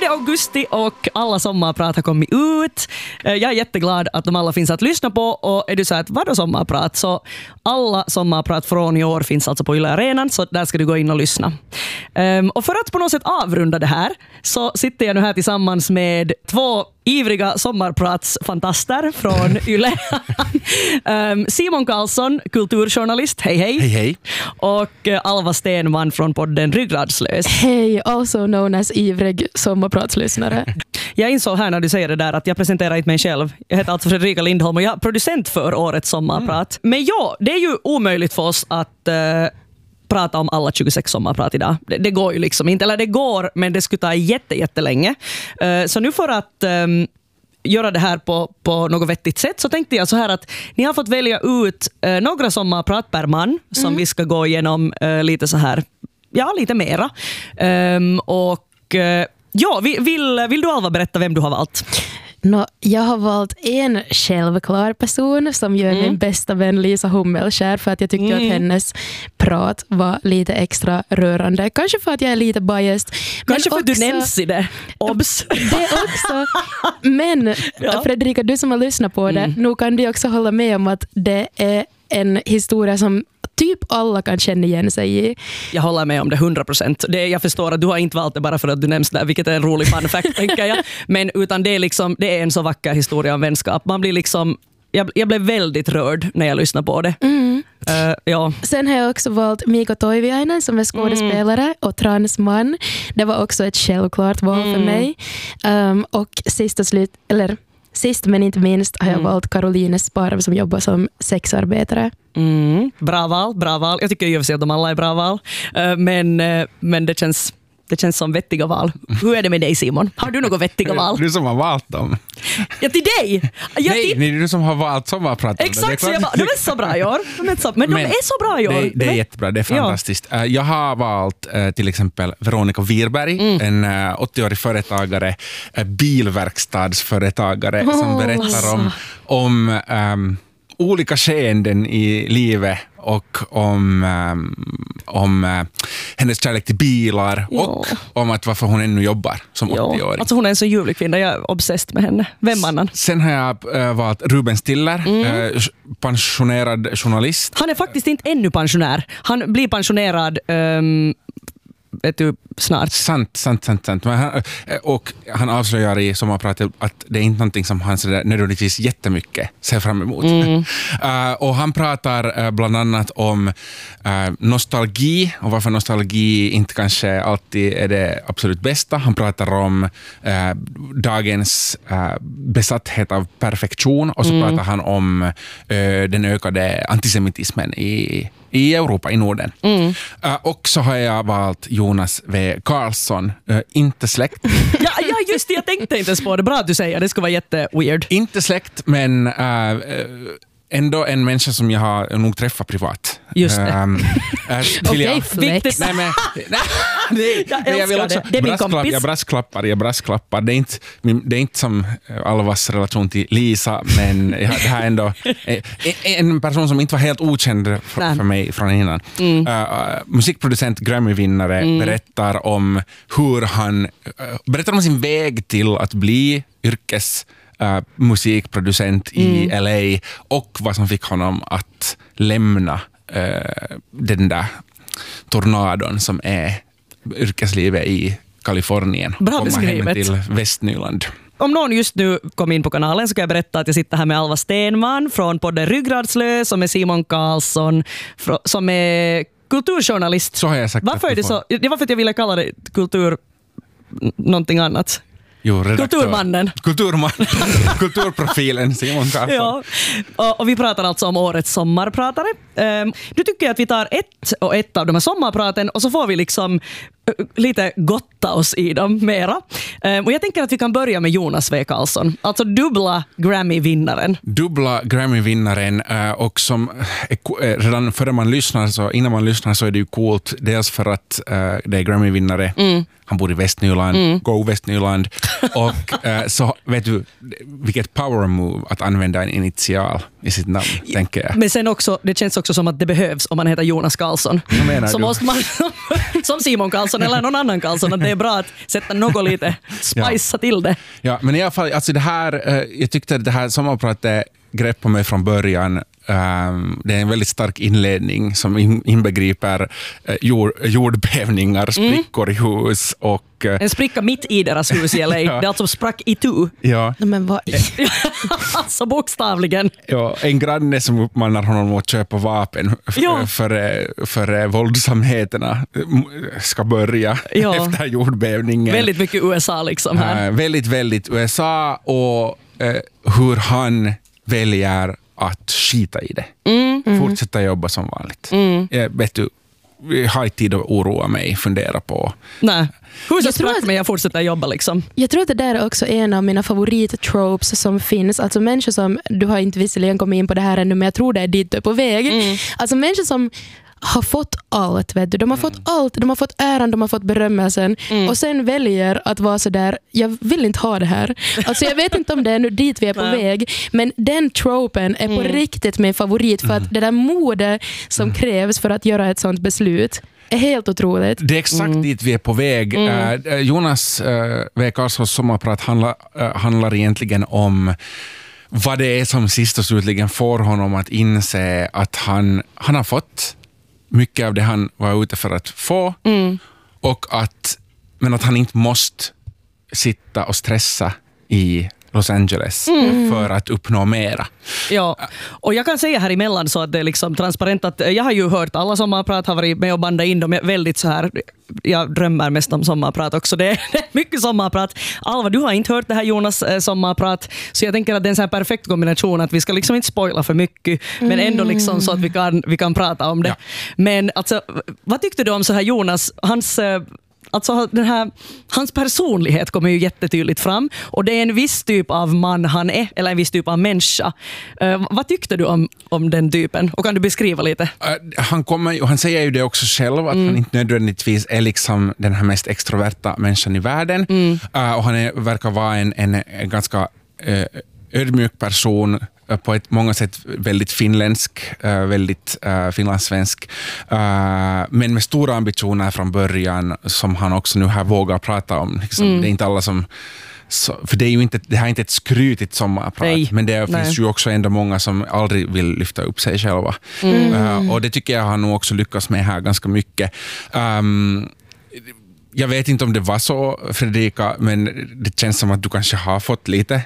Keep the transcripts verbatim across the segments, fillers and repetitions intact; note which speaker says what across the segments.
Speaker 1: är augusti och alla sommarprat har kommit ut. Jag är jätteglad att de alla finns att lyssna på, och är du så att vad är sommarprat? Så alla sommarprat från i år finns alltså på Yle Arenan, så där ska du gå in och lyssna. Um, och för att på något sätt avrunda det här så sitter jag nu här tillsammans med två ivriga sommarpratsfantaster från Yle. um, Simon Karlsson, kulturjournalist, hej hej.
Speaker 2: Hej hej.
Speaker 1: Och uh, Alva Stenman från podden Ryggradslös.
Speaker 3: Hej, also known as ivrig sommarpratslyssnare.
Speaker 1: Jag insåg här när du säger det där att jag presenterar inte mig själv. Jag heter alltså Fredrika Lindholm och jag är producent för årets sommarprat. Mm. Men ja, det är ju omöjligt för oss att uh, prata om alla tjugosex sommarprat idag. Det, det går ju liksom inte, eller det går, men det skulle ta jätte, jättelänge. Uh, så nu för att um, göra det här på, på något vettigt sätt så tänkte jag så här att ni har fått välja ut uh, några sommarprat per man som mm. vi ska gå igenom uh, lite så här, ja lite mera. Um, och uh, ja, vill, vill du Alva berätta vem du har valt?
Speaker 3: No, jag har valt en självklar person som gör mm. min bästa vän Lisa Hummelskär, för att jag tyckte mm. att hennes prat var lite extra rörande. Kanske för att jag är lite biased.
Speaker 1: Kanske för att
Speaker 3: också,
Speaker 1: du nämns i det. Obs.
Speaker 3: Det också. Men ja. Fredrika, du som har lyssnat på det, mm. nu kan du också hålla med om att det är en historia som typ alla kan känna igen sig i.
Speaker 1: Jag håller med om det hundra procent. Det, jag förstår att du har inte valt det bara för att du nämns där, vilket är en rolig fun fact, tänker jag. Men utan det är, liksom, det är en så vacker historia om vänskap. Man blir liksom, jag, jag blev väldigt rörd när jag lyssnade på det. Mm. Uh, ja.
Speaker 3: Sen har jag också valt Mikko Toiviainen som är skådespelare mm. och transman. Det var också ett självklart val mm. för mig. Um, och sist och slut, eller Sist men inte minst har jag mm. valt Caroline Sparv som jobbar som sexarbetare.
Speaker 1: Mm. Bra val, bra val. Jag tycker ju att de alla är bra val. Uh, men, uh, men det känns... Det känns som vettiga val. Hur är det med dig, Simon? Har du något vettiga val?
Speaker 2: Du som har valt dem.
Speaker 1: Ja, till dig! Jag
Speaker 2: Nej,
Speaker 1: till...
Speaker 2: det är du som har valt sommarprat.
Speaker 1: Exakt, så jag bara, de är så bra i år. De är så, men, men de är så bra i år.
Speaker 2: Det, det är jättebra, det är fantastiskt. Ja. Jag har valt till exempel Veronica Wirberg, mm. en åttioårig företagare, bilverkstadsföretagare oh, som berättar alltså. om, om um, olika skeenden i livet och om, um, om uh, hennes kärlek till bilar jo. och om att varför hon ännu jobbar som åttioåring.
Speaker 1: Alltså hon är en så ljuvlig kvinna, jag är obsessed med henne. Vem annan?
Speaker 2: Sen har jag uh, valt Ruben Stiller, mm. uh, pensionerad journalist.
Speaker 1: Han är faktiskt inte ännu pensionär. Han blir pensionerad um, vet du, snart.
Speaker 2: Sant, sant, sant, sant. Men han, och han avslöjar i sommarpratet att det är inte någonting som han sådär nödvändigtvis jättemycket ser fram emot. Mm. uh, och han pratar uh, bland annat om uh, nostalgi och varför nostalgi inte kanske alltid är det absolut bästa. Han pratar om uh, dagens uh, besatthet av perfektion och så mm. pratar han om uh, den ökade antisemitismen i i Europa, i Norden. Mm. Uh, och så har jag valt Jonas W. Karlsson. Uh, inte släkt.
Speaker 1: ja, ja, just det. Jag tänkte inte ens på det. Bra att du säger. Det skulle vara jätteweird.
Speaker 2: Inte släkt, men uh, ändå en människa som jag har nog träffat privat.
Speaker 1: Just det. Um, uh,
Speaker 3: Okej, okay, flex.
Speaker 2: Nej, men, nej, det,
Speaker 1: jag älskar jag vill också det. Det är min kompis.
Speaker 2: Jag brasklappar, jag brasklappar. Det är inte, det är inte som Alvas relation till Lisa, men jag, det här är ändå en person som inte var helt okänd för, för mig från innan. Mm. Uh, musikproducent, Grammy-vinnare, mm. berättar om hur han uh, berättar om sin väg till att bli yrkes Uh, musikproducent mm. i L A och vad som fick honom att lämna uh, den där tornadon som är yrkeslivet i Kalifornien.
Speaker 1: Bra beskrivet.
Speaker 2: Komma hem till Västnyland.
Speaker 1: Om någon just nu kom in på kanalen så kan jag berätta att jag sitter här med Alva Stenman från podden Ryggradslös, som är Simon Karlsson som är kulturjournalist.
Speaker 2: Så har jag sagt.
Speaker 1: Varför är det så? Det var för att jag ville kalla det kultur någonting annat.
Speaker 2: Jo,
Speaker 1: Kulturmannen.
Speaker 2: Kulturman. Kulturprofilen Simon Karlsson.
Speaker 1: Ja. Och, och vi pratar alltså om årets sommarpratare. Um, nu tycker jag att vi tar ett och ett av de här sommarpraten och så får vi liksom uh, lite gotta oss i dem mera. Um, och jag tänker att vi kan börja med Jonas W. Karlsson. Alltså dubbla Grammy-vinnaren.
Speaker 2: Dubbla Grammy-vinnaren uh, och som uh, redan före man lyssnar så innan man lyssnar så är det ju coolt. Dels för att uh, det är Grammy-vinnare. Mm. Han bor i Västnyland. Mm. Go Västnyland. Och eh, så vet du, vilket power move att använda en initial i sitt namn, tänker jag.
Speaker 1: Men sen också, det känns också som att det behövs om man heter Jonas Karlsson.
Speaker 2: Vad menar
Speaker 1: så
Speaker 2: du?
Speaker 1: måste man, som Simon Karlsson eller någon annan Karlsson, att det är bra att sätta något lite, spicea till det.
Speaker 2: Ja, men i alla fall, alltså det här, eh, jag tyckte att det här sommarpratet grepp på mig från början. Um, det är en väldigt stark inledning som in, inbegriper uh, jord, jordbävningar, sprickor mm. i hus och... Uh,
Speaker 1: en spricka mitt i deras hus i L A. ja. Det är alltså sprack i tu.
Speaker 2: Ja.
Speaker 3: Men vad...
Speaker 1: alltså bokstavligen.
Speaker 2: Ja, en granne som uppmanar honom att köpa vapen f-
Speaker 1: ja.
Speaker 2: för, för våldsamheterna ska börja ja. efter jordbävningen.
Speaker 1: Väldigt mycket U S A liksom här.
Speaker 2: Uh, väldigt, väldigt U S A och uh, hur han väljer att skita i det. Mm. Fortsätta jobba som vanligt. Mm. Jag vet du, jag har inte tid att oroa mig, fundera på.
Speaker 1: Nej. Hur så sprack mig jag fortsätter jobba liksom?
Speaker 3: Jag tror att det där är också en av mina favorittropes som finns. Alltså människor som, du har inte visserligen kommit in på det här ännu, men jag tror det är dit du är på väg. Mm. Alltså människor som har fått allt, vet du. De har mm. fått allt, de har fått äran, de har fått berömmelsen mm. och sen väljer att vara så där, jag vill inte ha det här. Alltså jag vet inte om det är nu dit vi är på väg, men den tropen är mm. på riktigt min favorit för att det där mode som mm. krävs för att göra ett sånt beslut är helt otroligt.
Speaker 2: Det är exakt mm. dit vi är på väg. Mm. Uh, Jonas uh, W. Karlssons sommarprat handlar, uh, handlar egentligen om vad det är som sist och slutligen får honom att inse att han, han har fått mycket av det han var ute för att få mm. och att, men att han inte måste sitta och stressa i Los Angeles mm. för att uppnå mera.
Speaker 1: Ja, och jag kan säga här emellan så att det är liksom transparent att jag har ju hört alla sommarprat, har varit med och bandat in dem väldigt så här, jag drömmer mest om sommarprat också, det är mycket sommarprat. Alva, du har inte hört det här Jonas eh, sommarprat, så jag tänker att det är en så här perfekt kombination att vi ska liksom inte spoila för mycket, mm. men ändå liksom så att vi kan, vi kan prata om det. Ja. Men alltså, vad tyckte du om så här Jonas, hans... Eh, Alltså den här, hans personlighet kommer ju jättetydligt fram och det är en viss typ av man han är, eller en viss typ av människa. Uh, vad tyckte du om, om den typen? Och kan du beskriva lite?
Speaker 2: Uh, han, kommer, han säger ju det också själv att mm. han inte nödvändigtvis är liksom den här mest extroverta människan i världen. Mm. Uh, och han är, verkar vara en, en, en ganska uh, ödmjuk person, på ett många sätt väldigt finländsk, väldigt uh, finlandssvensk, uh, men med stora ambitioner från början som han också nu här vågar prata om. Liksom. Mm. Det är inte alla som, så, för det är ju inte, det här är inte ett skrytigt sommarprat, Nej. men det Nej. finns ju också ändå många som aldrig vill lyfta upp sig själva. Mm. Uh, och det tycker jag han nog också lyckas med här ganska mycket. Um, jag vet inte om det var så, Fredrika, men det känns som att du kanske har fått lite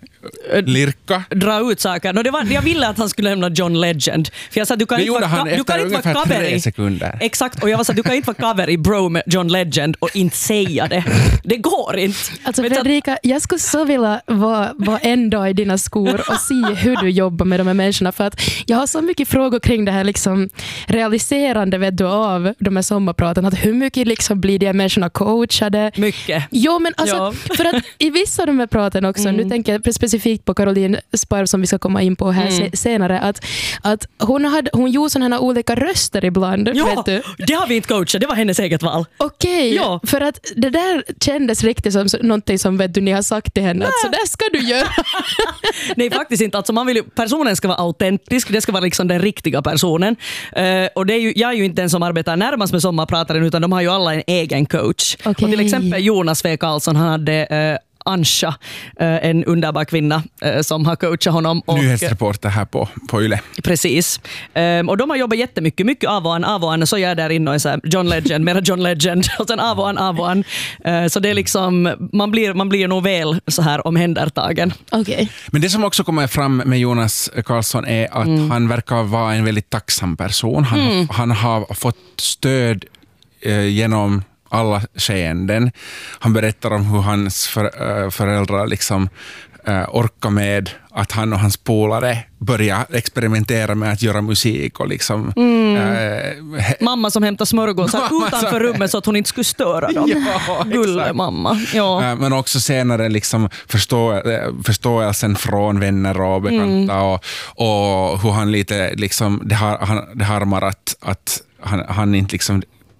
Speaker 2: lirka.
Speaker 1: Dra ut saker. No, det var, jag ville att han skulle lämna John Legend. För jag sa, du kan
Speaker 2: det
Speaker 1: inte
Speaker 2: gjorde
Speaker 1: vara,
Speaker 2: han
Speaker 1: du
Speaker 2: efter
Speaker 1: kan inte
Speaker 2: ungefär
Speaker 1: vara
Speaker 2: tre sekunder.
Speaker 1: Exakt, och jag var så, du kan inte vara cover i Bro med John Legend och inte säga det. Det går inte.
Speaker 3: Alltså Fredrika, jag skulle så vilja vara, vara en dag i dina skor och se hur du jobbar med de här människorna, för att jag har så mycket frågor kring det här liksom realiserande vet du, av de här sommarpraten, att hur mycket liksom blir de här människorna coachade?
Speaker 1: Mycket.
Speaker 3: Jo, men alltså, ja. för att i vissa av de här praten också, mm. nu tänker jag specifikt på Caroline Sparv som vi ska komma in på här mm. se- senare, att, att hon, hade, hon gjorde sådana här olika röster ibland.
Speaker 1: Ja,
Speaker 3: vet du?
Speaker 1: Det har vi inte coachat, det var hennes eget val.
Speaker 3: Okej, okay, ja. för att det där kändes riktigt som någonting som vet du, ni har sagt till henne, Nä. att så där ska du göra.
Speaker 1: Nej, faktiskt inte. Alltså, man vill ju, personen ska vara autentisk, det ska vara liksom den riktiga personen. Uh, och det är ju, jag är ju inte den som arbetar närmast med sommarprataren, utan de har ju alla en egen coach. Okay. Och till exempel Jonas W. Karlsson, han hade uh, Ansha, en underbar kvinna som har coachat honom. Och,
Speaker 2: nyhetsreporter här på, på Yle.
Speaker 1: Precis. Och de har jobbat jättemycket, mycket av och an, av och an, så jag är där inne och är så här, John Legend, mera John Legend, och sen av och an, av och an. Så det är liksom, man blir, man blir nog väl så här omhändertagen.
Speaker 3: Okay.
Speaker 2: Men det som också kommer fram med Jonas Karlsson är att mm. han verkar vara en väldigt tacksam person. Han, mm. han har fått stöd eh, genom alla skeenden. Han berättar om hur hans för, äh, föräldrar liksom äh, orkar med att han och hans polare börjar experimentera med att göra musik och liksom mm. äh, he-
Speaker 1: mamma som hämtar smörgåsar utanför rummet så att hon inte skulle störa dem.
Speaker 2: Ja,
Speaker 1: Gulle mamma. Ja.
Speaker 2: Äh, men också senare liksom förstå, äh, förståelsen från vänner och bekanta mm. och, och hur han lite liksom det har, han, det harmar att, att han, han inte liksom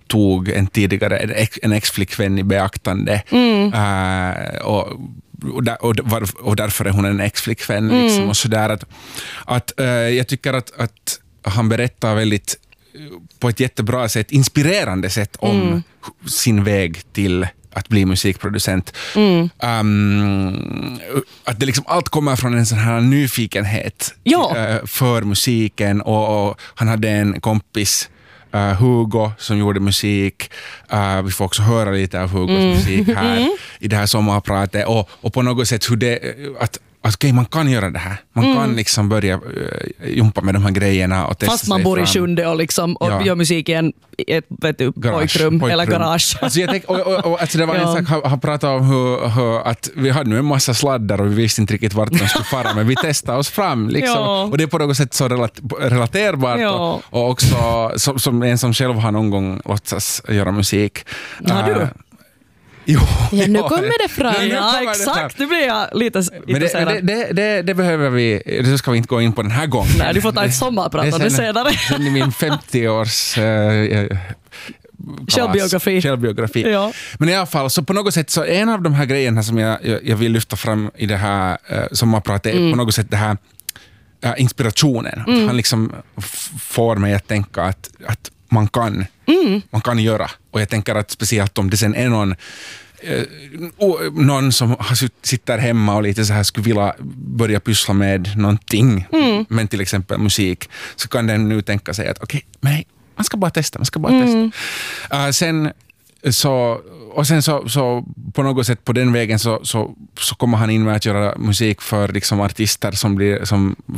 Speaker 2: tog en tidigare en, ex, en ex-flickvän i beaktande mm. uh, och, och, där, och, och därför är hon en ex-flickvän mm. liksom, och sådär att, att uh, jag tycker att, att han berättar väldigt på ett jättebra sätt, inspirerande sätt om mm. sin väg till att bli musikproducent. Mm. Um, att det liksom allt kommer från en sån här nyfikenhet
Speaker 1: ja.
Speaker 2: uh, för musiken och, och han hade en kompis uh, Hugo som gjorde musik. Uh, vi får också höra lite av Hugos mm. musik här mm. i det här sommarpratet och, och på något sätt hur det att Alltså, okay, man kan göra det här. Man mm. kan liksom börja uh, jumpa med de här grejerna och testa
Speaker 1: fast man bor i Sjunde och, liksom, och ja. gör musiken i ett vet du, garage, pojkrum, pojkrum eller garage.
Speaker 2: Alltså, jag tänk, och, och, och, alltså, det var ja. en sak, han pratade om hur, hur, att vi hade nu en massa sladdar och vi visste inte riktigt vart de skulle fara, men vi testade oss fram. Liksom. Ja. Och det är på något sätt så relat, relaterbart ja. och, och också som, som en som själv har någon gång låtsas göra musik.
Speaker 1: Har du? Uh,
Speaker 2: Jo,
Speaker 3: ja, nu kommer det fram.
Speaker 1: Ja, ja exakt, det blir jag lite intresserad.
Speaker 2: Men det, det, det, det behöver vi, det ska vi inte gå in på den här gången.
Speaker 1: Nej, du får ta ett sommarprat om det senare.
Speaker 2: Sen i min femtio-års äh,
Speaker 1: självbiografi.
Speaker 2: självbiografi.
Speaker 1: Ja. Men
Speaker 2: i alla fall, så på något sätt, så en av de här grejerna som jag, jag vill lyfta fram i det här äh, sommarpratet är mm. på något sätt det här äh, inspirationen. Mm. Att han liksom f- får mig att tänka att, att man kan Mm. man kan göra. Och jag tänker att speciellt om det sen är någon eh, någon som sitter hemma och lite så här skulle vilja börja pyssla med någonting, mm. men till exempel musik, så kan den nu tänka sig att okej, okay, men man ska bara testa, man ska bara mm. testa. Uh, sen så och sen så, så på något sätt på den vägen så, så, så kommer han in med att göra musik för liksom artister som blir som